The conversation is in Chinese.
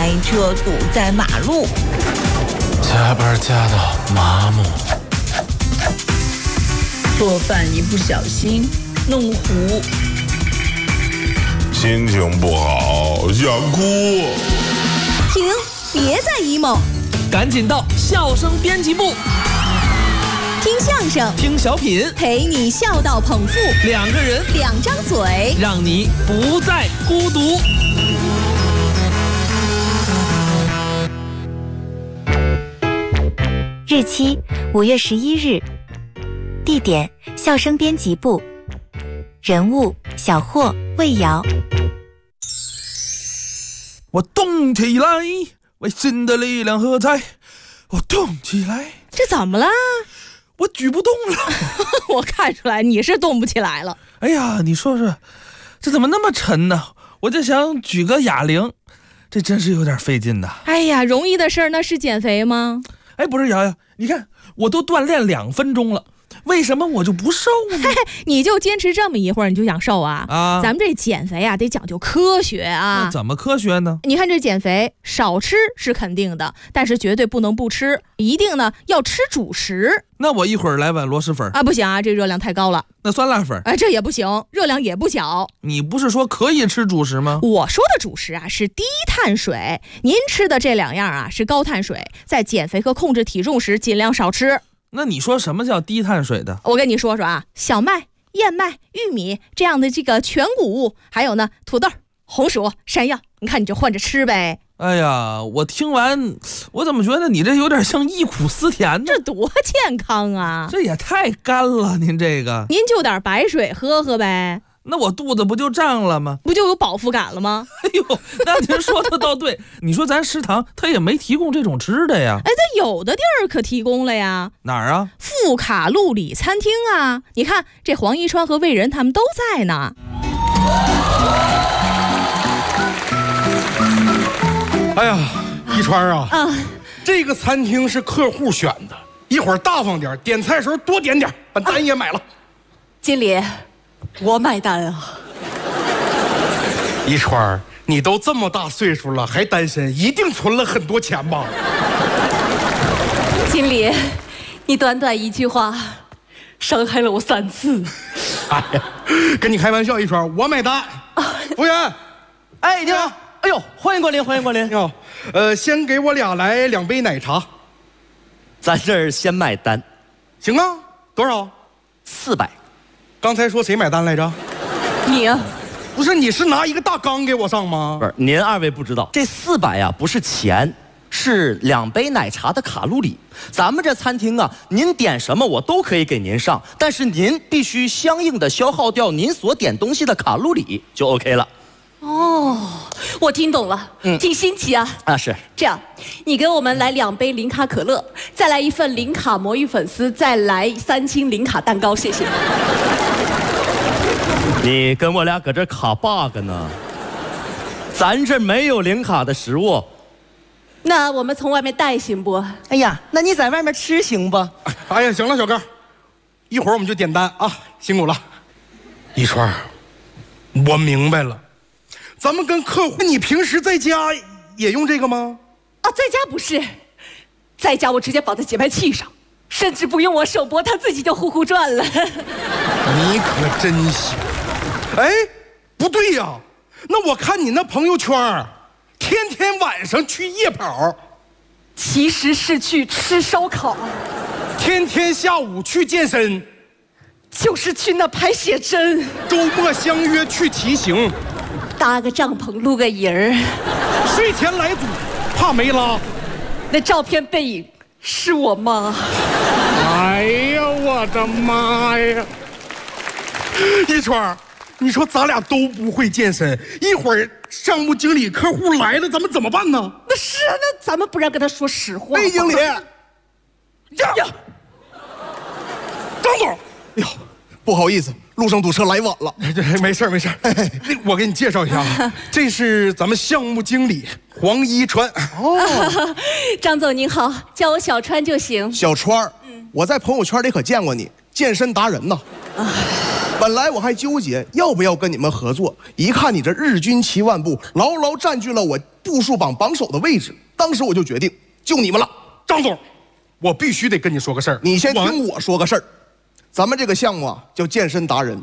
开车堵在马路， 加班加到麻木， 做饭一不小心弄糊， 心情不好想哭。 停，别再 emo， 赶紧到笑声编辑部， 听相声， 听小品， 陪你笑到捧腹， 两个人， 两张嘴， 让你不再孤独。 日期5月11日，地点笑声编辑部，人物小霍、魏瑶。 我动起来，为新的力量喝彩。我动起来， 这怎么了？ 我举不动了。 我看出来你是动不起来了。 哎呀，你说说，这怎么那么沉呢？我就想举个哑铃，这真是有点费劲的。 哎呀，容易的事儿，那是减肥吗？ 哎，不是瑶瑶，你看我都锻炼2分钟了，为什么我就不瘦呢？ 你就坚持这么一会儿，你就想瘦啊？咱们这减肥啊，得讲究科学啊。 那怎么科学呢？ 你看这减肥，少吃是肯定的，但是绝对不能不吃，一定呢要吃主食。 那我一会儿来碗螺蛳粉啊，不行啊，这热量太高了。 那酸辣粉， 这也不行，热量也不小。 你不是说可以吃主食吗？ 我说的主食啊是低碳水，您吃的这2样啊是高碳水，在减肥和控制体重时尽量少吃。 那你说什么叫低碳水的？ 我跟你说说啊，小麦、燕麦、玉米这样的这个全谷物，还有呢土豆、红薯、山药，你看你就换着吃呗。 哎呀，我听完，我怎么觉得你这有点像忆苦思甜呢？ 这多健康啊！ 这也太干了，您这个。 您就点白水喝喝呗。 那我肚子不就胀了吗？ 不就有饱腹感了吗？ 哎呦，那您说的倒对。你说咱食堂他也没提供这种吃的呀？ 它有的地儿可提供了呀。 哪儿啊？ 富卡路里餐厅啊！你看这黄一川和魏仁他们都在呢。 哎呀，一川啊，这个餐厅是客户选的，一会儿大方点，点菜时候多点点，把单也买了。 经理，我买单啊。 一川，你都这么大岁数了还单身，一定存了很多钱吧？ 经理，你短短一句话，伤害了我3次。 哎呀，跟你开玩笑，一川，我买单。服务员， 哎，你好。哎呦，欢迎光临，欢迎光临。 你好，先给我俩来2杯奶茶。 咱这儿先买单。 行啊，多少 ？400。 刚才说谁买单来着？ 你啊。 不是，你是拿一个大缸给我上吗？ 不是，您2位不知道，这400呀不是钱，是2杯奶茶的卡路里。咱们这餐厅啊，您点什么我都可以给您上，但是您必须相应的消耗掉您所点东西的卡路里，就 OK 了。 哦，我听懂了，挺新奇啊。 是这样，你给我们来2杯零卡可乐，再来1份零卡魔芋粉丝，再来3斤零卡蛋糕，谢谢。 你跟我俩搁这卡 bug 呢？咱这没有零卡的食物。 那我们从外面带行不？ 哎呀，那你在外面吃行不？ 哎呀，行了，小哥，一会儿我们就点单啊，辛苦了。一川，我明白了。咱们跟客户，你平时在家也用这个吗？ 啊，在家不是，在家我直接绑在节拍器上，甚至不用我手拨，它自己就呼呼转了。 你可真行！哎，不对呀，那我看你那朋友圈，天天晚上去夜跑， 其实是去吃烧烤， 天天下午去健身， 就是去那拍写真， 周末相约去骑行。 搭个帐篷露个营儿， 睡前来组，怕没拉。 那照片背影是我妈。 哎呀，我的妈呀！一川，你说咱俩都不会健身，一会儿项目经理客户来了，咱们怎么办呢？ 那是啊，那咱们不然跟他说实话。 魏经理，呀，张总， 哟，不好意思。路上堵车来晚了， 没事没事。我给你介绍一下啊，这是咱们项目经理黄一川。 哦，张总您好，叫我小川就行。 小川，我在朋友圈里可见过你，健身达人呢。 本来我还纠结要不要跟你们合作，一看你这日均7万步，牢牢占据了我步数榜榜首的位置，当时我就决定就你们了。 张总，我必须得跟你说个事儿。 你先听我说个事儿，咱们这个项目啊叫健身达人，